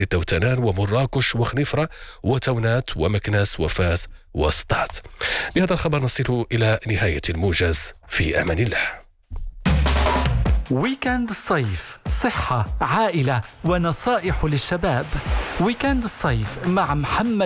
للدوتنان ومراكش وخنيفرة وتونات ومكناس وفاس وسطات. بهذا الخبر نصل إلى نهاية الموجز. في أمان الله. ويكند الصيف، صحة، عائلة ونصائح للشباب. ويكند الصيف مع محمد